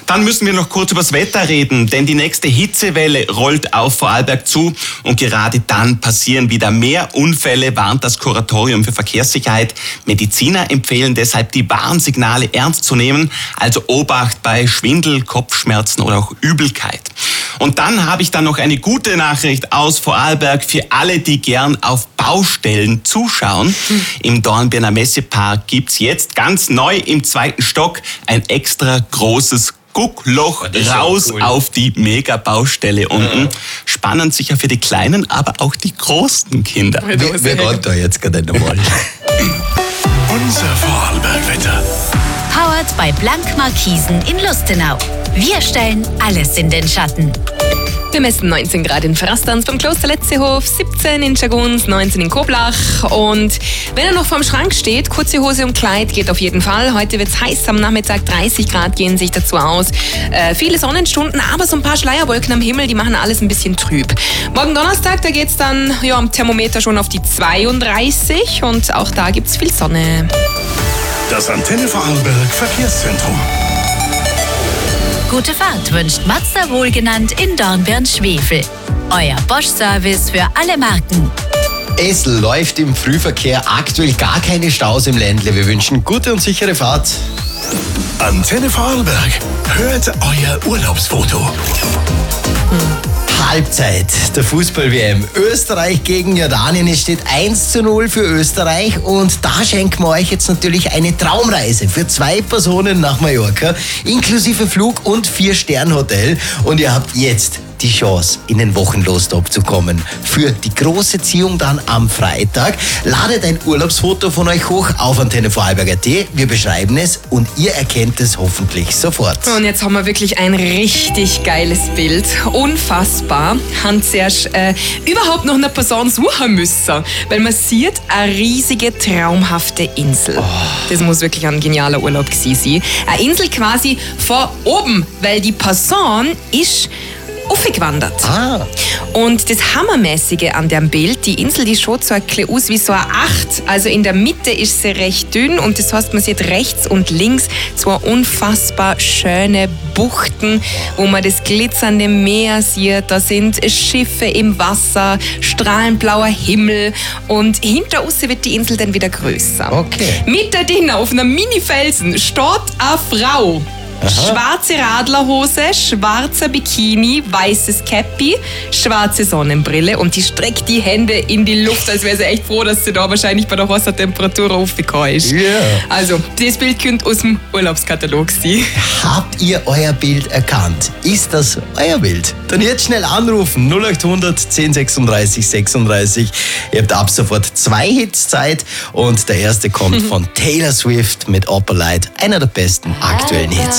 Dann müssen wir noch kurz über das Wetter reden, denn die nächste Hitzewelle rollt auf Vorarlberg zu und gerade dann passieren wieder mehr Unfälle, warnt das Kuratorium für Verkehrssicherheit. Mediziner empfehlen deshalb, die Warnsignale ernst zu nehmen, also Obacht bei Schwindel, Kopfschmerzen oder auch Übelkeit. Und dann habe ich dann noch eine gute Nachricht aus Vorarlberg für alle, die gern auf Baustellen zuschauen. Im Dornbirner Messepark gibt's jetzt ganz neu im 2. Stock ein extra großes Guckloch raus cool. Auf die Mega-Baustelle unten. Spannend sicher für die kleinen, aber auch die großen Kinder. Wer geht da jetzt gerade nochmal? Unser Vorarlberg-Wetter. Powered bei Blank Markisen in Lustenau. Wir stellen alles in den Schatten. Wir messen 19 Grad in Frastanz beim Kloster Letzehof, 17 in Schaguns, 19 in Koblach. Und wenn er noch vorm Schrank steht, kurze Hose und Kleid geht auf jeden Fall. Heute wird es heiß, am Nachmittag 30 Grad gehen sich dazu aus. Viele Sonnenstunden, aber so ein paar Schleierwolken am Himmel, die machen alles ein bisschen trüb. Morgen Donnerstag, da geht es dann am Thermometer schon auf die 32 und auch da gibt es viel Sonne. Das Antenne Vorarlberg Verkehrszentrum. Gute Fahrt wünscht Mazda wohlgenannt in Dornbirn-Schwefel. Euer Bosch-Service für alle Marken. Es läuft im Frühverkehr aktuell gar keine Staus im Ländle. Wir wünschen gute und sichere Fahrt. Antenne Vorarlberg. Hört euer Urlaubsfoto. Halbzeit der Fußball-WM. Österreich gegen Jordanien. Es steht 1:0 für Österreich und da schenken wir euch jetzt natürlich eine Traumreise für 2 Personen nach Mallorca, inklusive Flug und 4-Stern-Hotel. Und ihr habt jetzt die Chance, in den Wochenlostop zu kommen. Für die große Ziehung dann am Freitag. Ladet ein Urlaubsfoto von euch hoch auf antennevorarlberg.at. Wir beschreiben es und ihr erkennt es hoffentlich sofort. Und jetzt haben wir wirklich ein richtig geiles Bild. Unfassbar. Haben zuerst überhaupt noch eine Person suchen müssen, weil man sieht eine riesige, traumhafte Insel. Das muss wirklich ein genialer Urlaub gewesen sein. Eine Insel quasi von oben, weil die Person ist aufgewandert. Und das Hammermäßige an dem Bild, die Insel, die schaut so ein bisschen aus wie so eine 8. Also in der Mitte ist sie recht dünn und das heißt, man sieht rechts und links zwei unfassbar schöne Buchten, wo man das glitzernde Meer sieht. Da sind Schiffe im Wasser, strahlenblauer Himmel und hinter uns wird die Insel dann wieder größer. Okay. Mittendrin auf einem Mini-Felsen steht eine Frau. Schwarze Radlerhose, schwarzer Bikini, weißes Käppi, schwarze Sonnenbrille und die streckt die Hände in die Luft, als wäre sie echt froh, dass sie da wahrscheinlich bei der Wassertemperatur aufgekommen ist. Yeah. Also, das Bild könnte aus dem Urlaubskatalog sein. Habt ihr euer Bild erkannt? Ist das euer Bild? Dann jetzt schnell anrufen. 0800 10 36 36. Ihr habt ab sofort 2 Hits Zeit und der erste kommt von Taylor Swift mit Upper Light, einer der besten aktuellen Hits.